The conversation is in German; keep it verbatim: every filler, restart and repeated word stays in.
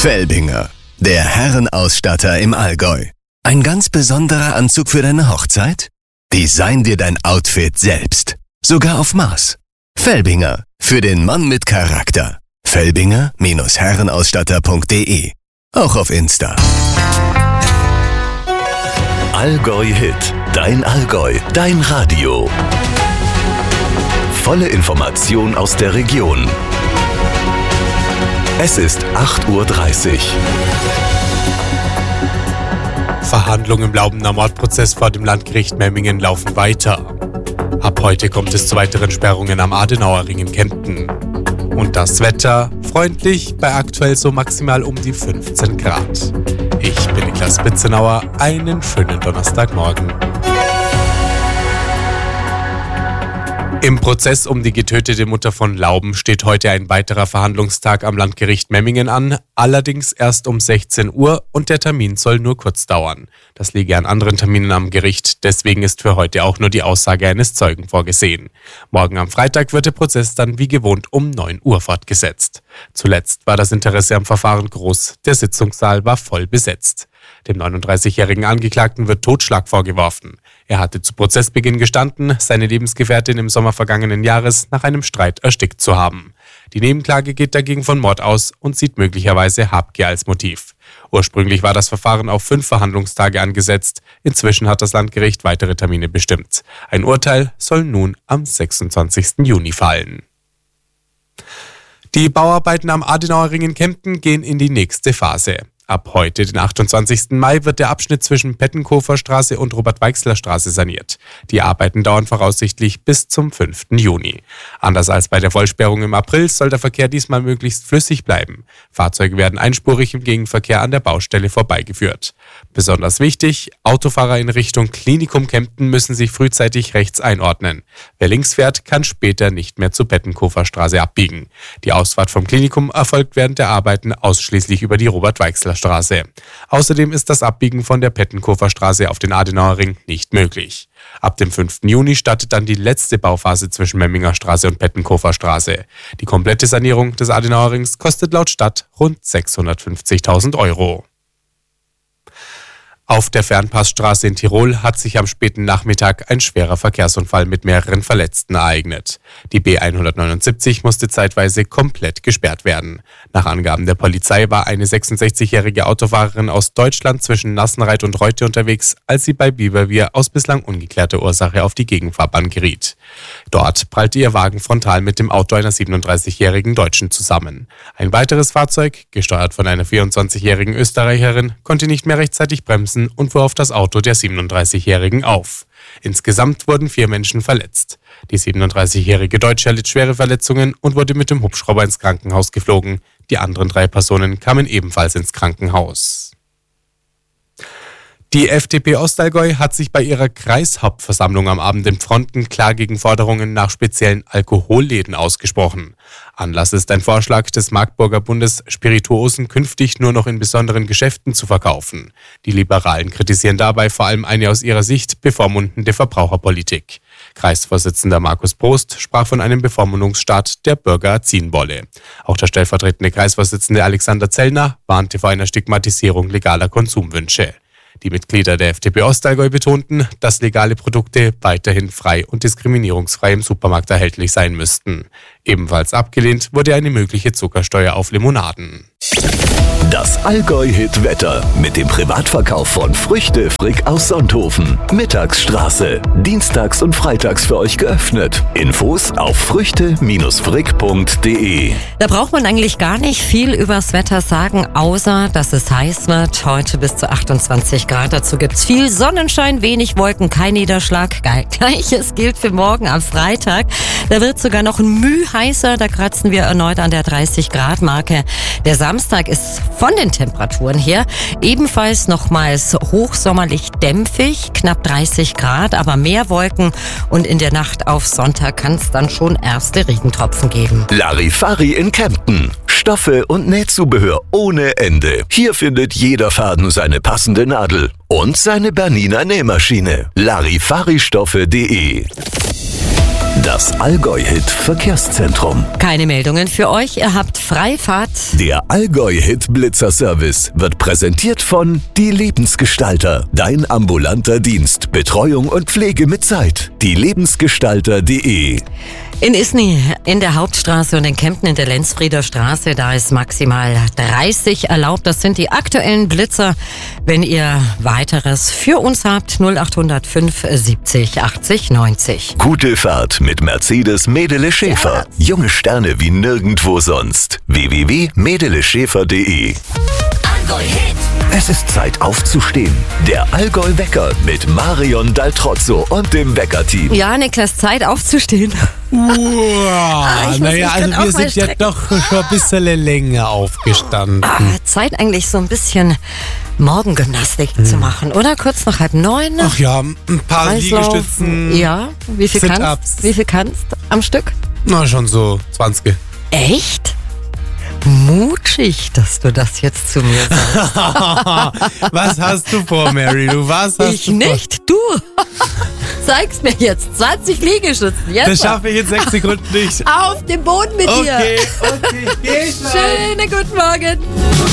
Felbinger, der Herrenausstatter im Allgäu. Ein ganz besonderer Anzug für deine Hochzeit? Design dir dein Outfit selbst. Sogar auf Maß. Felbinger, für den Mann mit Charakter. Felbinger Herrenausstatter punkt de. Auch auf Insta. Allgäu Hit. Dein Allgäu. Dein Radio. Volle Information aus der Region. Es ist acht Uhr dreißig. Verhandlungen im Laubener Mordprozess vor dem Landgericht Memmingen laufen weiter. Ab heute kommt es zu weiteren Sperrungen am Adenauer Ring in Kempten. Und das Wetter freundlich bei aktuell so maximal um die fünfzehn Grad. Ich bin Niklas Bitzenauer, einen schönen Donnerstagmorgen. Im Prozess um die getötete Mutter von Lauben steht heute ein weiterer Verhandlungstag am Landgericht Memmingen an, allerdings erst um sechzehn Uhr und der Termin soll nur kurz dauern. Das liege an anderen Terminen am Gericht, deswegen ist für heute auch nur die Aussage eines Zeugen vorgesehen. Morgen am Freitag wird der Prozess dann wie gewohnt um neun Uhr fortgesetzt. Zuletzt war das Interesse am Verfahren groß, der Sitzungssaal war voll besetzt. Dem neununddreißigjährigen Angeklagten wird Totschlag vorgeworfen. Er hatte zu Prozessbeginn gestanden, seine Lebensgefährtin im Sommer vergangenen Jahres nach einem Streit erstickt zu haben. Die Nebenklage geht dagegen von Mord aus und sieht möglicherweise Habgier als Motiv. Ursprünglich war das Verfahren auf fünf Verhandlungstage angesetzt. Inzwischen hat das Landgericht weitere Termine bestimmt. Ein Urteil soll nun am sechsundzwanzigsten Juni fallen. Die Bauarbeiten am Adenauer Ring in Kempten gehen in die nächste Phase. Ab heute, den achtundzwanzigsten Mai, wird der Abschnitt zwischen Pettenkofer Straße und Robert-Weixler-Straße saniert. Die Arbeiten dauern voraussichtlich bis zum fünften Juni. Anders als bei der Vollsperrung im April soll der Verkehr diesmal möglichst flüssig bleiben. Fahrzeuge werden einspurig im Gegenverkehr an der Baustelle vorbeigeführt. Besonders wichtig, Autofahrer in Richtung Klinikum Kempten müssen sich frühzeitig rechts einordnen. Wer links fährt, kann später nicht mehr zur Pettenkofer Straße abbiegen. Die Ausfahrt vom Klinikum erfolgt während der Arbeiten ausschließlich über die Robert-Weixler Straße. Außerdem ist das Abbiegen von der Pettenkofer Straße auf den Adenauer Ring nicht möglich. Ab dem fünften Juni startet dann die letzte Bauphase zwischen Memminger Straße und Pettenkofer Straße. Die komplette Sanierung des Adenauer Rings kostet laut Stadt rund sechshundertfünfzigtausend Euro. Auf der Fernpassstraße in Tirol hat sich am späten Nachmittag ein schwerer Verkehrsunfall mit mehreren Verletzten ereignet. Die B hundertneunundsiebzig musste zeitweise komplett gesperrt werden. Nach Angaben der Polizei war eine sechsundsechzigjährige Autofahrerin aus Deutschland zwischen Nassenreit und Reute unterwegs, als sie bei Biberwier aus bislang ungeklärter Ursache auf die Gegenfahrbahn geriet. Dort prallte ihr Wagen frontal mit dem Auto einer siebenunddreißigjährigen Deutschen zusammen. Ein weiteres Fahrzeug, gesteuert von einer vierundzwanzigjährigen Österreicherin, konnte nicht mehr rechtzeitig bremsen und fuhr auf das Auto der siebenunddreißigjährigen auf. Insgesamt wurden vier Menschen verletzt. Die siebenunddreißigjährige Deutsche erlitt schwere Verletzungen und wurde mit dem Hubschrauber ins Krankenhaus geflogen. Die anderen drei Personen kamen ebenfalls ins Krankenhaus. Die F D P Ostallgäu hat sich bei ihrer Kreishauptversammlung am Abend in Pfronten klar gegen Forderungen nach speziellen Alkoholläden ausgesprochen. Anlass ist ein Vorschlag des Marktburger Bundes, Spirituosen künftig nur noch in besonderen Geschäften zu verkaufen. Die Liberalen kritisieren dabei vor allem eine aus ihrer Sicht bevormundende Verbraucherpolitik. Kreisvorsitzender Markus Prost sprach von einem Bevormundungsstaat, der Bürger erziehen wolle. Auch der stellvertretende Kreisvorsitzende Alexander Zellner warnte vor einer Stigmatisierung legaler Konsumwünsche. Die Mitglieder der F D P Ostallgäu betonten, dass legale Produkte weiterhin frei und diskriminierungsfrei im Supermarkt erhältlich sein müssten. Ebenfalls abgelehnt wurde eine mögliche Zuckersteuer auf Limonaden. Das Allgäu-Hit-Wetter mit dem Privatverkauf von Früchte Frick aus Sonthofen. Mittagsstraße. Dienstags und freitags für euch geöffnet. Infos auf früchte Frick punkt de. Da braucht man eigentlich gar nicht viel übers Wetter sagen, außer dass es heiß wird. Heute bis zu achtundzwanzig Grad. Dazu gibt's viel Sonnenschein, wenig Wolken, kein Niederschlag. Gleiches gilt für morgen am Freitag. Da wird sogar noch ein Müh heißer. Da kratzen wir erneut an der dreißig Grad Marke. Der Samstag ist von den Temperaturen her ebenfalls nochmals hochsommerlich dämpfig, knapp dreißig Grad, aber mehr Wolken und in der Nacht auf Sonntag kann es dann schon erste Regentropfen geben. Larifari in Kempten. Stoffe und Nähzubehör ohne Ende. Hier findet jeder Faden seine passende Nadel und seine Bernina Nähmaschine. Larifari Stoffe punkt de. Das Allgäu-Hit Verkehrszentrum. Keine Meldungen für euch, ihr habt Freifahrt. Der Allgäu-Hit Blitzer-Service wird präsentiert von Die Lebensgestalter. Dein ambulanter Dienst. Betreuung und Pflege mit Zeit. die lebensgestalter punkt de. In Isny, in der Hauptstraße und in Kempten in der Lenzfrieder Straße, da ist maximal dreißig erlaubt. Das sind die aktuellen Blitzer. Wenn ihr weiteres für uns habt, null acht null fünf siebzig achtzig neunzig. Gute Fahrt mit Mercedes Medele Schäfer. Junge Sterne wie nirgendwo sonst. w w w punkt medele schäfer punkt de. Es ist Zeit aufzustehen. Der Allgäu-Wecker mit Marion Daltrozzo und dem Wecker-Team. Ja, Niklas, Zeit aufzustehen. Wow, ich muss naja, mich also grad auch wir mal sind ja strecken. doch schon ein bisschen länger aufgestanden. Ah, Zeit eigentlich so ein bisschen Morgengymnastik zu machen, oder? Kurz nach halb neun. Ach ja, ein paar Kreislauf. Liegestützen. Ja, wie viel Sit-ups. kannst, wie viel kannst am Stück? Na, schon so zwanzig. Echt? Mutig, dass du das jetzt zu mir sagst. Was hast du vor, Mary? Du was hast Ich du nicht, du. Zeig's mir jetzt. zwanzig Liegestützen. vor? Jetzt Das schaffe ich in sechs Sekunden nicht. auf dem Boden mit dir. Okay, okay, geh schon. Schönen guten Morgen.